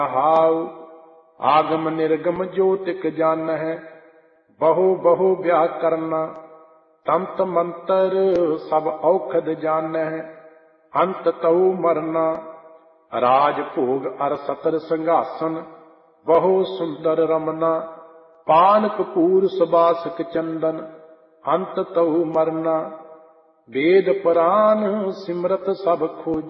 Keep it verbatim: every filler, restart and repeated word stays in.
How आगम निर्गम ज्योतिक जान है, बहु बहु व्याकरण तंत मंत्र सब औखद जान है। अंत तऊ मरना राज भोग अर सतर संघासन, बहु सुंदर रमना पान कपूर सुबासक चंदन। अंत तऊ मरना वेद पुराण सिमरत सब खोज,